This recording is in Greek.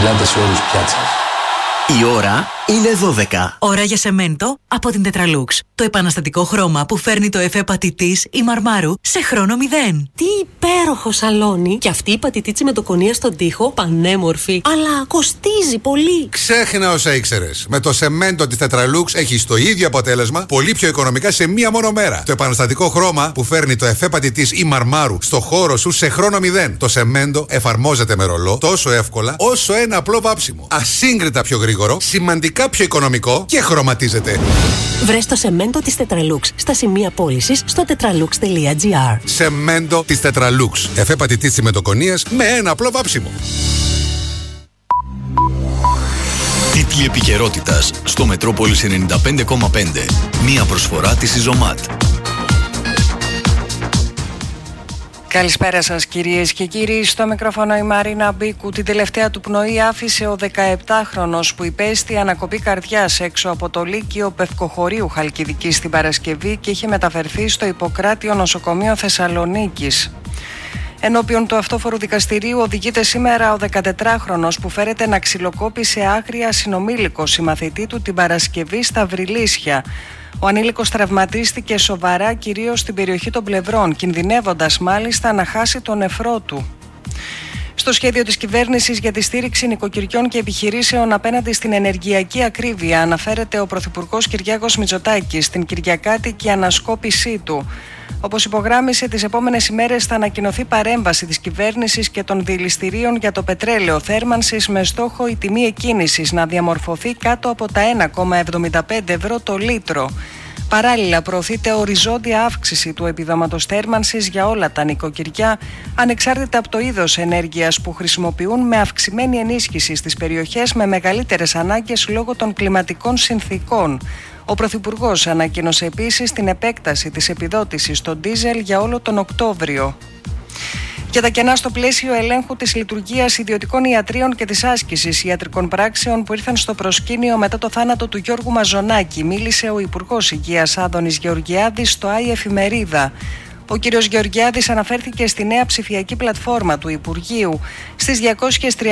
χιλιάδες ώρες πιάτσα. Η ώρα είναι 12. Ώρα για σεμέντο από την Tetralux. Το επαναστατικό χρώμα που φέρνει το εφέ πατητής ή μαρμάρου σε χρόνο 0. Τι υπέροχο σαλόνι! Και αυτή η πατητίτσι με το κονία στον τοίχο, πανέμορφη. Αλλά κοστίζει πολύ. Ξέχνα όσα ήξερες. Με το σεμέντο της Tetralux έχεις το ίδιο αποτέλεσμα, πολύ πιο οικονομικά σε μία μόνο μέρα. Το επαναστατικό χρώμα που φέρνει το εφέ πατητής ή μαρμάρου στο χώρο σου σε χρόνο 0. Το σεμέντο εφαρμόζεται με ρολό τόσο εύκολα όσο ένα απλό βάψιμο. Ασύγκριτα πιο γρήγορο, σημαντικά πιο οικονομικό και χρωματίζεται. Βρες το σεμέντο της Tetralux στα σημεία πώλησης στο tetralux.gr. Σεμέντο της Tetralux. Εφέ πατητής συμμετοκονίας με ένα απλό βάψιμο. Τίτλοι επικαιρότητας στο Μετρόπολης 95,5. Μία προσφορά της Ιζωμάτ. Καλησπέρα σας κυρίες και κύριοι, στο μικρόφωνο η Μαρίνα Μπίκου. Την τελευταία του πνοή άφησε ο 17χρονος που υπέστη ανακοπή καρδιάς έξω από το Λύκειο Πευκοχωρίου Χαλκιδικής την Παρασκευή και είχε μεταφερθεί στο Ιπποκράτιο Νοσοκομείο Θεσσαλονίκης. Ενώπιον του αυτόφορου δικαστηρίου οδηγείται σήμερα ο 14χρονος που φέρεται να ξυλοκόπησε άγρια συνομήλικο συμμαθητή του την Παρασκευή στα Βρυλίσια. Ο ανήλικος τραυματίστηκε σοβαρά κυρίως στην περιοχή των πλευρών, κινδυνεύοντας μάλιστα να χάσει τον νεφρό του. Στο σχέδιο της κυβέρνησης για τη στήριξη νοικοκυριών και επιχειρήσεων απέναντι στην ενεργειακή ακρίβεια αναφέρεται ο Πρωθυπουργός Κυριάκος Μητσοτάκης στην κυριακάτικη ανασκόπησή του. Όπως υπογράμμισε, τις επόμενες ημέρες θα ανακοινωθεί παρέμβαση της κυβέρνησης και των δηληστηρίων για το πετρέλαιο θέρμανσης με στόχο η τιμή εκκίνησης να διαμορφωθεί κάτω από τα 1,75 ευρώ το λίτρο. Παράλληλα, προωθείται οριζόντια αύξηση του επιδόματος θέρμανσης για όλα τα νοικοκυριά, ανεξάρτητα από το είδος ενέργειας που χρησιμοποιούν, με αυξημένη ενίσχυση στις περιοχές με μεγαλύτερες ανάγκες λόγω των κλιματικών συνθήκων. Ο Πρωθυπουργός ανακοίνωσε επίσης την επέκταση της επιδότησης στο ντίζελ για όλο τον Οκτώβριο. Για τα κενά στο πλαίσιο ελέγχου της λειτουργίας ιδιωτικών ιατρίων και της άσκησης ιατρικών πράξεων που ήρθαν στο προσκήνιο μετά το θάνατο του Γιώργου Μαζονάκη, μίλησε ο Υπουργός Υγείας Άδωνης Γεωργιάδης στο ΆΗ Εφημερίδα. Ο κ. Γεωργιάδης αναφέρθηκε στη νέα ψηφιακή πλατφόρμα του Υπουργείου. Στις 230